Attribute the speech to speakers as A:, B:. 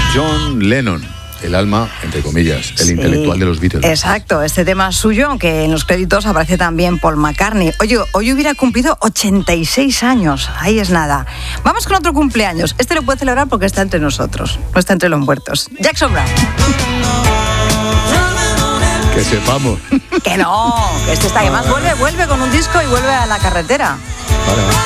A: John Lennon, el alma, entre comillas, el intelectual de los Beatles.
B: Exacto, este tema es suyo, aunque en los créditos aparece también Paul McCartney. Oye, hoy hubiera cumplido 86 años, ahí es nada. Vamos con otro cumpleaños. Este lo puede celebrar porque está entre nosotros, no está entre los muertos. Jackson Browne.
A: Que sepamos.
B: Que no, que este está, además vuelve con un disco y vuelve a la carretera.
A: Para.